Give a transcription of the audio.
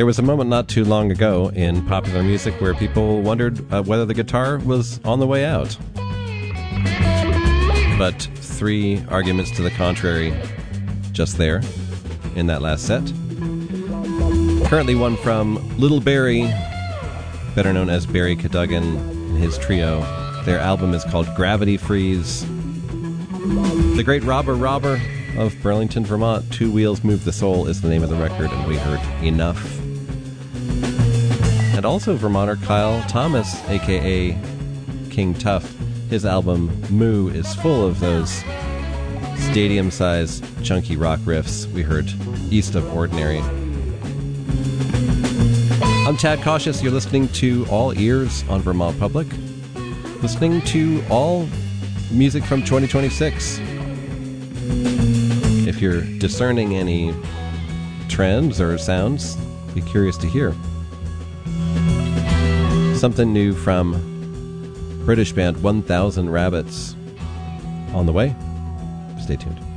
There was a moment not too long ago in popular music where people wondered whether the guitar was on the way out. But 3 arguments to the contrary just there in that last set. Currently one from Little Barry, better known as Barry Cadogan and his trio. Their album is called Gravity Freeze. The Great Robber of Burlington, Vermont, Two Wheels Move the Soul is the name of the record, and we heard Enough. And also Vermonter Kyle Thomas, a.k.a. King Tuff. His album, Moo, is full of those stadium-sized, chunky rock riffs. We heard East of Ordinary. I'm Tad Cautious. You're listening to All Ears on Vermont Public. Listening to all music from 2026. If you're discerning any trends or sounds, be curious to hear. Something new from British band 1000 Rabbits on the way. Stay tuned.